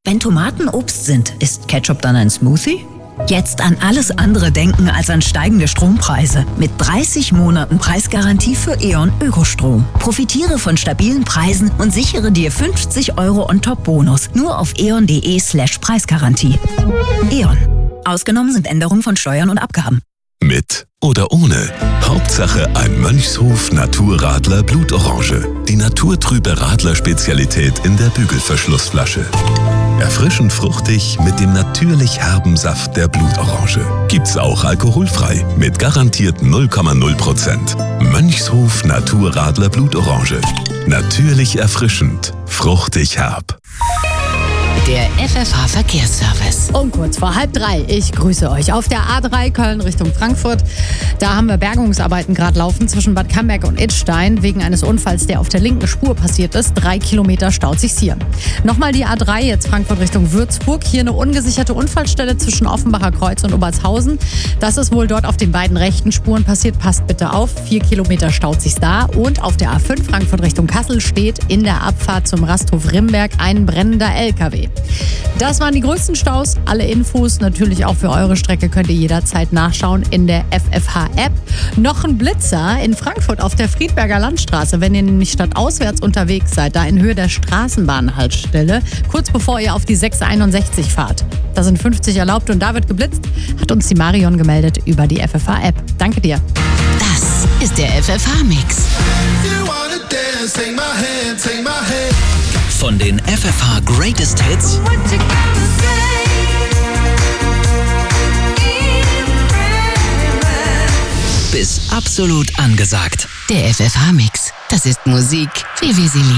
Wenn Tomaten Obst sind, ist Ketchup dann ein Smoothie? Jetzt an alles andere denken als an steigende Strompreise. Mit 30 Monaten Preisgarantie für E.ON Ökostrom. Profitiere von stabilen Preisen und sichere dir 50 € on-top-Bonus. Nur auf eon.de/Preisgarantie. E.ON. Ausgenommen sind Änderungen von Steuern und Abgaben. Mit oder ohne. Hauptsache ein Mönchshof Naturradler Blutorange. Die naturtrübe Radler-Spezialität in der Bügelverschlussflasche. Erfrischend fruchtig mit dem natürlich herben Saft der Blutorange. Gibt's auch alkoholfrei mit garantiert 0,0%. Mönchshof Naturradler Blutorange. Natürlich erfrischend, fruchtig herb. Der FFH-Verkehrsservice. Um kurz vor 2:30. Ich grüße euch. Auf der A3 Köln Richtung Frankfurt. Da haben wir Bergungsarbeiten gerade laufen zwischen Bad Camberg und Idstein. Wegen eines Unfalls, der auf der linken Spur passiert ist. 3 Kilometer staut sich's hier. Nochmal die A3 jetzt Frankfurt Richtung Würzburg. Hier eine ungesicherte Unfallstelle zwischen Offenbacher Kreuz und Obertshausen. Das ist wohl dort auf den beiden rechten Spuren passiert. Passt bitte auf. 4 Kilometer staut sich's da. Und auf der A5 Frankfurt Richtung Kassel steht in der Abfahrt zum Rasthof Rimberg ein brennender LKW. Das waren die größten Staus. Alle Infos natürlich auch für eure Strecke könnt ihr jederzeit nachschauen in der FFH-App. Noch ein Blitzer in Frankfurt auf der Friedberger Landstraße, wenn ihr nämlich stadtauswärts unterwegs seid, da in Höhe der Straßenbahnhaltestelle, kurz bevor ihr auf die 661 fahrt. Da sind 50 erlaubt und da wird geblitzt, hat uns die Marion gemeldet über die FFH-App. Danke dir. Das ist der FFH-Mix. Von den FFH Greatest Hits bis absolut angesagt. Der FFH-Mix. Das ist Musik, wie wir sie lieben.